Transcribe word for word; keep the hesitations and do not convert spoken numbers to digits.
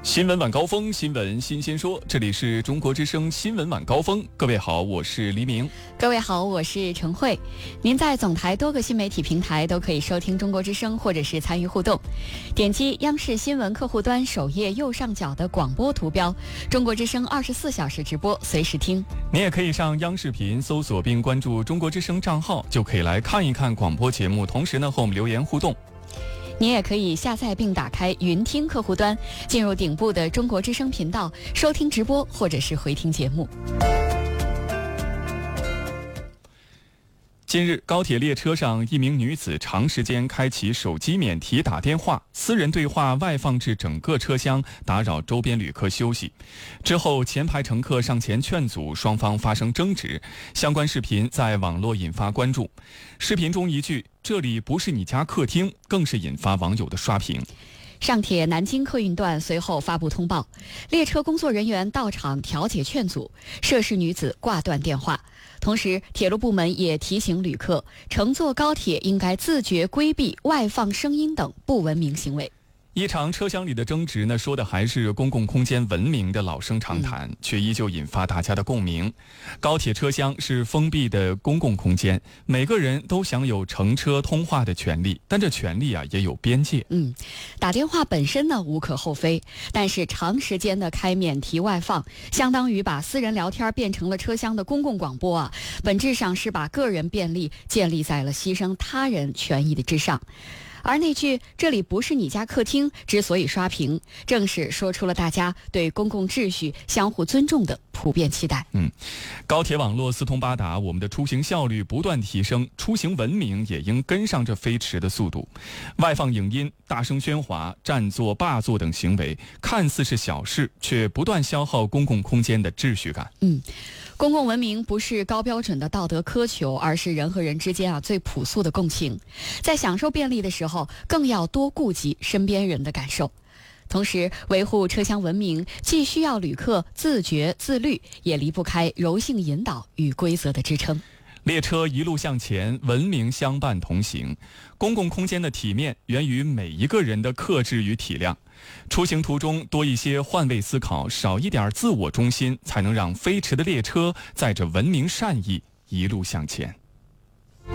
新闻晚高峰，新闻新鲜说，这里是中国之声新闻晚高峰。各位好，我是黎明。 各位好，我是陈慧。您在总台多个新媒体平台都可以收听中国之声，或者是参与互动。点击央视新闻客户端首页右上角的广播图标，中国之声二十四小时直播，随时听。 您也可以上央视频搜索并关注中国之声账号，就可以来看一看广播节目，同时呢和我们留言互动。 你也可以下载并打开云听客户端，进入顶部的中国之声频道，收听直播或者是回听节目。 近日，高铁列车上一名女子长时间开启手机免提打电话，私人对话外放至整个车厢，打扰周边旅客休息。之后，前排乘客上前劝阻，双方发生争执。相关视频在网络引发关注。视频中一句“这里不是你家客厅”更是引发网友的刷屏。 上铁南京客运段随后发布通报，列车工作人员到场调解劝阻，涉事女子挂断电话。同时，铁路部门也提醒旅客，乘坐高铁应该自觉规避外放声音等不文明行为。 一场车厢里的争执呢，说的还是公共空间文明的老生常谈，嗯、却依旧引发大家的共鸣。高铁车厢是封闭的公共空间，每个人都享有乘车通话的权利，但这权利啊也有边界。 嗯，打电话本身呢无可厚非，但是长时间的开免提外放，相当于把私人聊天变成了车厢的公共广播啊，本质上是把个人便利建立在了牺牲他人权益的之上。而那句“这里不是你家客厅”之所以刷屏，正是说出了大家对公共秩序相互尊重的普遍期待。 嗯，高铁网络四通八达，我们的出行效率不断提升，出行文明也应跟上这飞驰的速度。外放影音、大声喧哗、占座霸座等行为，看似是小事，却不断消耗公共空间的秩序感。 嗯。公共文明不是高标准的道德苛求，而是人和人之间啊最朴素的共情。在享受便利的时候，更要多顾及身边人的感受。同时，维护车厢文明，既需要旅客自觉自律，也离不开柔性引导与规则的支撑。 列车一路向前，文明相伴同行。公共空间的体面源于每一个人的克制与体谅。出行途中多一些换位思考，少一点自我中心，才能让飞驰的列车载着文明善意一路向前。